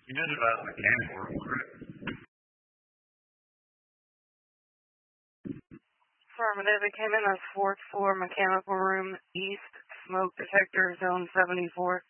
You know about mechanical room, correct? Affirmative. It came in as 4th floor mechanical room east, smoke detector zone 74.